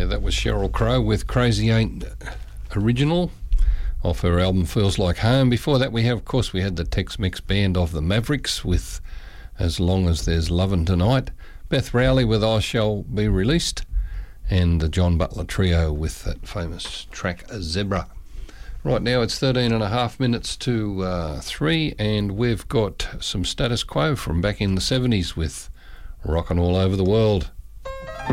Yeah, that was Sheryl Crow with Crazy Ain't Original off her album Feels Like Home. Before that, we had the Tex-Mex band of the Mavericks with As Long As There's Lovin' Tonight. Beth Rowley with I Shall Be Released. And the John Butler Trio with that famous track Zebra. Right now it's 13 and a half minutes to 3, and we've got some Status Quo from back in the 70s with Rockin' All Over the World.